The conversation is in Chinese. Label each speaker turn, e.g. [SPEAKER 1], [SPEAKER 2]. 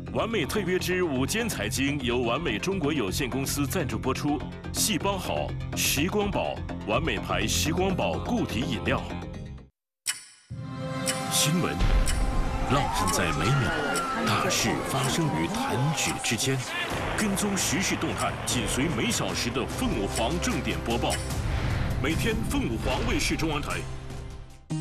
[SPEAKER 1] 完美特约之午间财经由完美中国有限公司赞助播出。细胞好，时光宝，完美牌时光宝固体饮料。新闻，浪人在每秒，大事发生于弹指之间。跟踪时事动态，紧随每小时的凤舞凰正点播报。每天凤舞凰卫视中文台